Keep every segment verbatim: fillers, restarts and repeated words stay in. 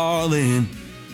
All in.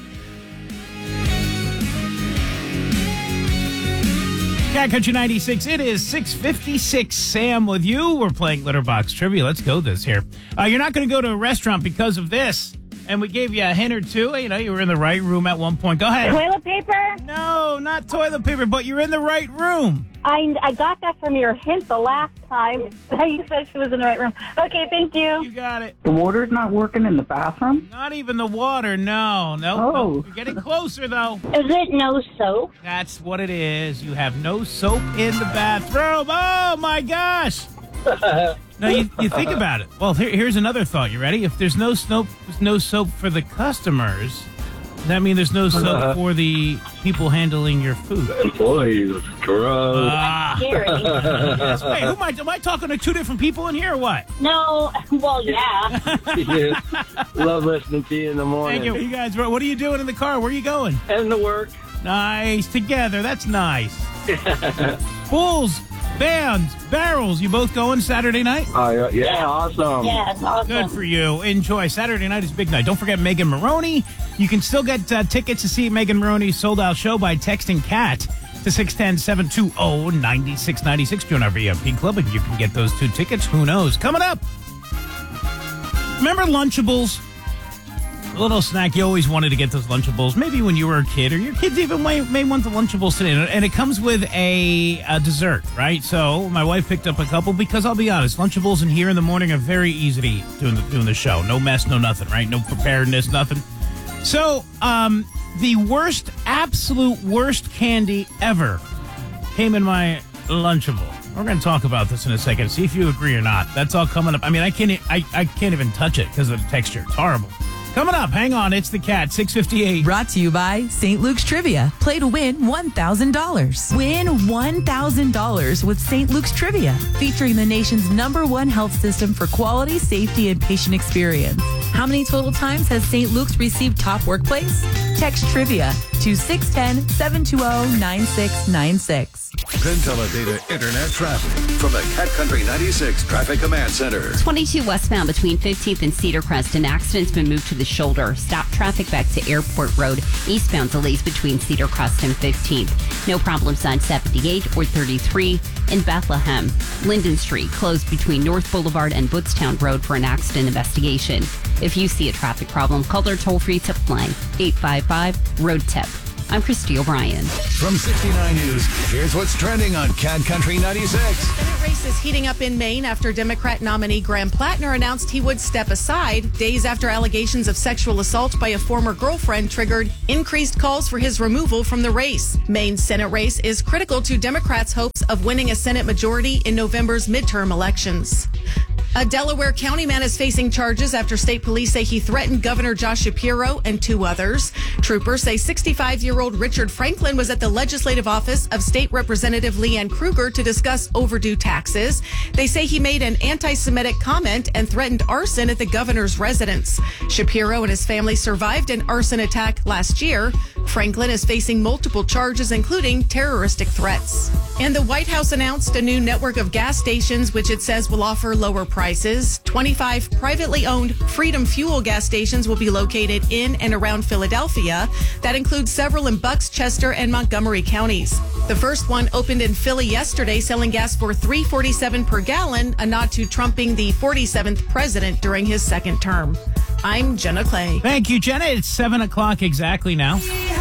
Cat Country ninety-six, it is six fifty-six. Sam with you. We're playing Litterbox Trivia. Let's go this here. Uh, you're not going to go to a restaurant because of this. And we gave you a hint or two. You know, you were in the right room at one point. Go ahead. Toilet paper? No, not toilet paper, but you're in the right room. I, I got that from your hint the last time. You said she was in the right room. Okay, thank you. You got it. The water's not working in the bathroom? Not even the water, no. No, Oh. no. You're getting closer, though. Is it no soap? That's what it is. You have no soap in the bathroom. Oh, my gosh. No, you, you think about it. Well, here, here's another thought. You ready? If there's no soap, no soap for the customers, does that mean there's no soap for the people handling your food? Employees, gross. Ah. Scary. Yes. Wait, who am I? Am I talking to two different people in here or what? No, well, yeah. Yeah. Love listening to you in the morning. Thank you. You guys, what are you doing in the car? Where are you going? And the work. Nice. Together. That's nice. Bulls, bands, barrels. You both going Saturday night? Oh, yeah, yeah, awesome. Yes, awesome. Good for you. Enjoy. Saturday night is big night. Don't forget Megan Maroney. You can still get uh, tickets to see Megan Maroney's sold-out show by texting CAT to six one zero, seven two zero, nine six nine six. Join our V I P club and you can get those two tickets. Who knows? Coming up. Remember Lunchables? A little snack. You always wanted to get those Lunchables. Maybe when you were a kid, or your kids even may, may want the Lunchables today. And it comes with a, a dessert, right? So my wife picked up a couple because I'll be honest, Lunchables in here in the morning are very easy to eat doing the, doing the show. No mess, no nothing, right? No preparedness, nothing. So um, the worst, absolute worst candy ever came in my Lunchable. We're going to talk about this in a second. See if you agree or not. That's all coming up. I mean, I can't, I, I can't even touch it because of the texture. It's horrible. Coming up, hang on, it's the Cat, six fifty-eight. Brought to you by Saint Luke's Trivia. Play to win one thousand dollars. Win one thousand dollars with Saint Luke's Trivia, featuring the nation's number one health system for quality, safety, and patient experience. How many total times has Saint Luke's received top workplace? Text Trivia to six one zero, seven two zero, nine six nine six. Penn Teledata Internet traffic from the Cat Country ninety-six Traffic Command Center. twenty-two westbound between fifteenth and Cedar Crest. An accident's been moved to the shoulder. Stop traffic back to Airport Road. Eastbound delays between Cedar Crest and fifteenth. No problems on seventy-eight or thirty-three in Bethlehem. Linden Street closed between North Boulevard and Woodstown Road for an accident investigation. If you see a traffic problem, call their toll-free tip line, eight five five, road tip. I'm Christy O'Brien. From sixty-nine News, here's what's trending on Cat Country ninety-six. Senate race is heating up in Maine after Democrat nominee Graham Plattner announced he would step aside days after allegations of sexual assault by a former girlfriend triggered increased calls for his removal from the race. Maine's Senate race is critical to Democrats' hopes of winning a Senate majority in November's midterm elections. A Delaware County man is facing charges after state police say he threatened Governor Josh Shapiro and two others. Troopers say sixty-five-year-old Richard Franklin was at the legislative office of State Representative Leanne Kruger to discuss overdue taxes. They say he made an anti-Semitic comment and threatened arson at the governor's residence. Shapiro and his family survived an arson attack last year. Franklin is facing multiple charges, including terroristic threats. And the White House announced a new network of gas stations, which it says will offer lower prices. twenty-five privately owned Freedom Fuel gas stations will be located in and around Philadelphia. That includes several in Bucks, Chester, and Montgomery counties. The first one opened in Philly yesterday, selling gas for three forty-seven per gallon, a nod to trumping the forty-seventh president during his second term. I'm Jenna Clay. Thank you, Jenna. It's seven o'clock exactly now.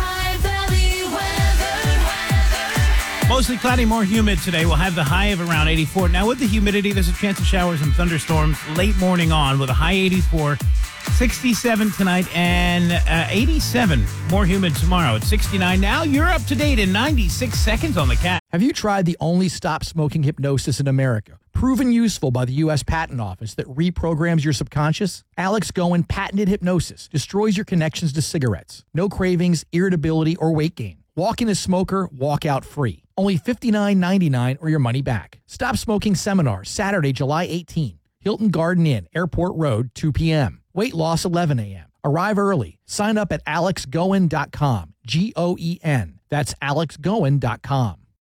Mostly cloudy, more humid today. We'll have the high of around eighty-four. Now, with the humidity, there's a chance of showers and thunderstorms late morning on with a high eighty-four, sixty-seven tonight, and uh, eighty-seven. More humid tomorrow at sixty-nine. Now, you're up to date in ninety-six seconds on the Cat. Have you tried the only stop smoking hypnosis in America? Proven useful by the U S Patent Office that reprograms your subconscious? Alex Goen patented hypnosis destroys your connections to cigarettes. No cravings, irritability, or weight gain. Walk in a smoker, walk out free. Only fifty-nine ninety-nine or your money back. Stop Smoking Seminar, Saturday, July eighteenth. Hilton Garden Inn, Airport Road, two p.m. Weight loss, eleven a.m. Arrive early. Sign up at alex goen dot com. G O E N. That's alex goen dot com.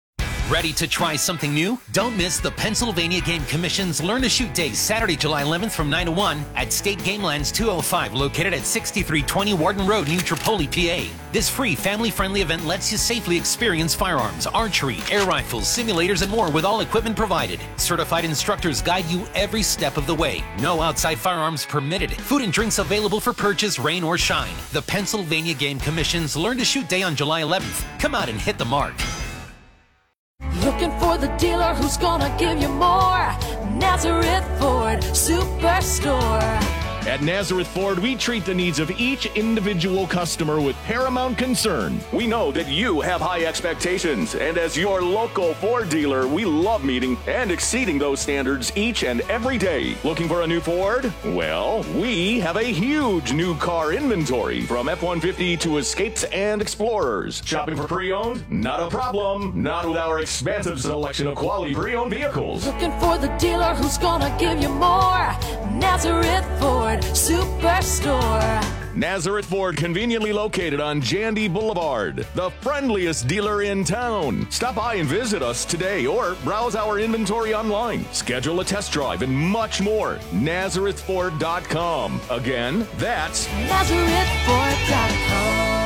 Ready to try something new? Don't miss the Pennsylvania Game Commission's Learn to Shoot Day, Saturday, July eleventh from nine to one at State Gamelands two oh five, located at sixty-three twenty Warden Road, New Tripoli, P A. This free, family-friendly event lets you safely experience firearms, archery, air rifles, simulators, and more with all equipment provided. Certified instructors guide you every step of the way. No outside firearms permitted. Food and drinks available for purchase, rain or shine. The Pennsylvania Game Commission's Learn to Shoot Day on July eleventh. Come out and hit the mark. Looking for the dealer who's gonna give you more. Nazareth Ford Superstore. At Nazareth Ford, we treat the needs of each individual customer with paramount concern. We know that you have high expectations, and as your local Ford dealer, we love meeting and exceeding those standards each and every day. Looking for a new Ford? Well, we have a huge new car inventory, from F one fifty to Escapes and Explorers. Shopping for pre-owned? Not a problem. Not with our expansive selection of quality pre-owned vehicles. Looking for the dealer who's gonna give you more. Nazareth Ford Superstore. Nazareth Ford, conveniently located on Jandy Boulevard, the friendliest dealer in town. Stop by and visit us today or browse our inventory online. Schedule a test drive and much more. Nazareth Ford dot com. Again, that's Nazareth Ford dot com.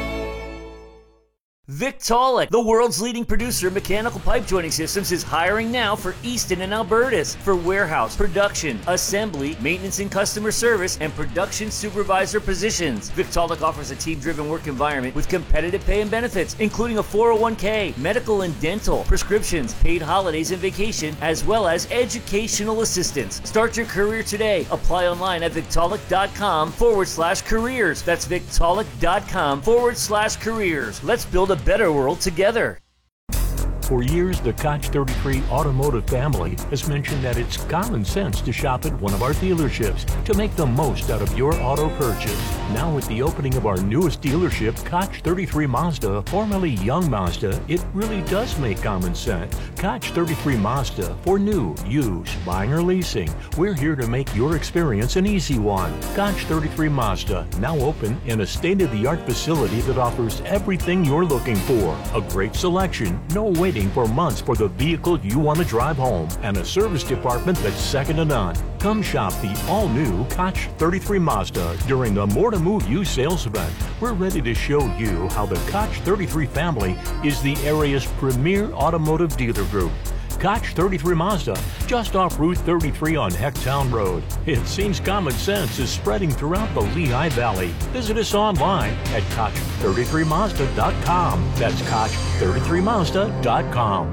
Victaulic, the world's leading producer of mechanical pipe joining systems, is hiring now for Easton and Albertus for warehouse, production, assembly, maintenance and customer service, and production supervisor positions. Victaulic offers a team-driven work environment with competitive pay and benefits, including a four oh one k, medical and dental, prescriptions, paid holidays and vacation, as well as educational assistance. Start your career today. Apply online at Victaulic.com forward slash careers. That's Victaulic.com forward slash careers. Let's build a better world together. For years, the Koch thirty-three automotive family has mentioned that it's common sense to shop at one of our dealerships to make the most out of your auto purchase. Now with the opening of our newest dealership, Koch thirty-three Mazda, formerly Young Mazda, it really does make common sense. Koch thirty-three Mazda, for new, used, buying or leasing, we're here to make your experience an easy one. Koch thirty-three Mazda, now open in a state-of-the-art facility that offers everything you're looking for. A great selection, no waiting for months for the vehicle you want to drive home, and a service department that's second to none. Come shop the all-new Koch thirty-three Mazda during the More to Move You sales event. We're ready to show you how the Koch thirty-three family is the area's premier automotive dealer group. Koch thirty-three Mazda, just off Route thirty-three on Hecktown Road. It seems common sense is spreading throughout the Lehigh Valley. Visit us online at Koch thirty-three Mazda dot com. That's Koch thirty-three Mazda dot com.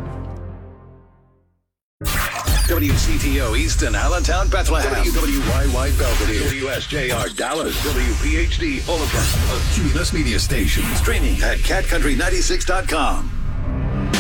W C T O Easton, Allentown, Bethlehem. W W Y Y Belvedere. W S J R Dallas. W P H D Omaha. A Cumulus Media Station. Streaming at cat country ninety-six dot com.